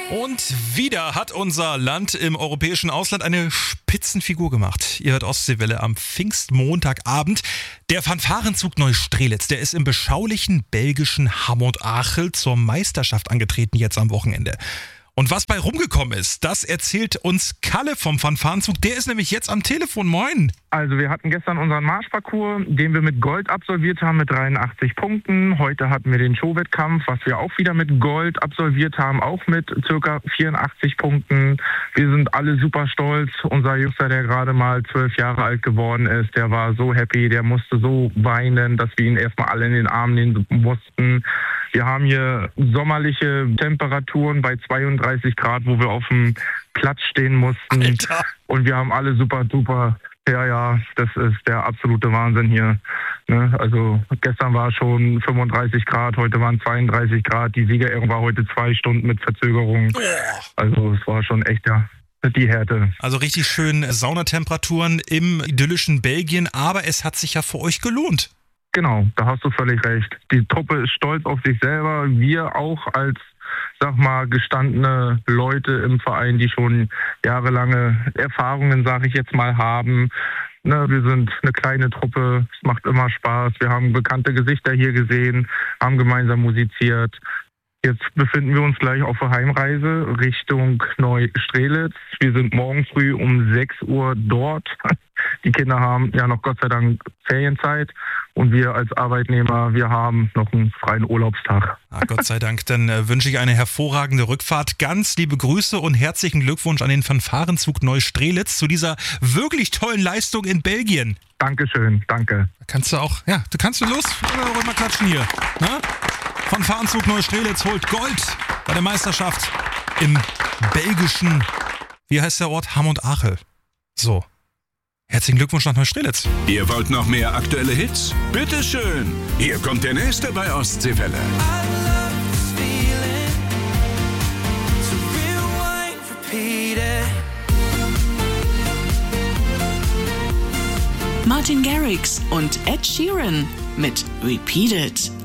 Und wieder hat unser Land im europäischen Ausland eine Spitzenfigur gemacht. Ihr hört Ostseewelle am Pfingstmontagabend. Der Fanfarenzug Neustrelitz, der ist im beschaulichen belgischen Hamont-Achel zur Meisterschaft angetreten jetzt am Wochenende. Und was bei rumgekommen ist, das erzählt uns Kalle vom Fanfarenzug. Der ist nämlich jetzt am Telefon. Moin. Also wir hatten gestern unseren Marschparcours, den wir mit Gold absolviert haben mit 83 Punkten. Heute hatten wir den Showwettkampf, was wir auch wieder mit Gold absolviert haben, auch mit ca. 84 Punkten. Wir sind alle super stolz. Unser Jüngster, der gerade mal 12 Jahre alt geworden ist, der war so happy, der musste so weinen, dass wir ihn erstmal alle in den Arm nehmen mussten. Wir haben hier sommerliche Temperaturen bei 32 Grad, wo wir auf dem Platz stehen mussten. Alter. Und wir haben alle super duper. Ja, das ist der absolute Wahnsinn hier. Ne? Also gestern war schon 35 Grad, heute waren 32 Grad. Die Siegerehrung war heute 2 Stunden mit Verzögerung. Also es war schon echt die Härte. Also richtig schön Saunatemperaturen im idyllischen Belgien, aber es hat sich ja für euch gelohnt. Genau, da hast du völlig recht. Die Truppe ist stolz auf sich selber. Wir auch als, sag mal, gestandene Leute im Verein, die schon jahrelange Erfahrungen, sage ich jetzt mal, haben. Ne, wir sind eine kleine Truppe, es macht immer Spaß. Wir haben bekannte Gesichter hier gesehen, haben gemeinsam musiziert. Jetzt befinden wir uns gleich auf der Heimreise Richtung Neustrelitz. Wir sind morgen früh um 6 Uhr dort. Die Kinder haben ja noch Gott sei Dank Ferienzeit und wir als Arbeitnehmer, wir haben noch einen freien Urlaubstag. Gott sei Dank, dann wünsche ich eine hervorragende Rückfahrt. Ganz liebe Grüße und herzlichen Glückwunsch an den Fanfarenzug Neustrelitz zu dieser wirklich tollen Leistung in Belgien. Dankeschön, danke. Kannst du auch, ja, du kannst los, mal klatschen hier. Na? Fanfarenzug Neustrelitz holt Gold bei der Meisterschaft im belgischen, wie heißt der Ort? Hamont-Achel. So. Herzlichen Glückwunsch nach Neustrelitz. Ihr wollt noch mehr aktuelle Hits? Bitteschön. Hier kommt der nächste bei Ostseewelle. Martin Garrix und Ed Sheeran mit Repeat It.